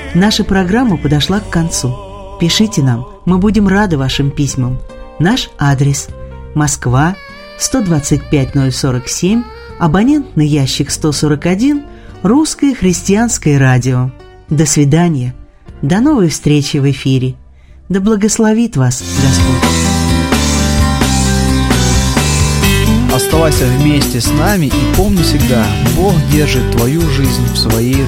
Наша программа подошла к концу. Пишите нам, мы будем рады вашим письмам. Наш адрес: Москва, 125-047, абонентный ящик 141, Русское христианское радио. До свидания. До новой встречи в эфире. Да благословит вас Господь. Оставайся вместе с нами и помни всегда, Бог держит твою жизнь в своей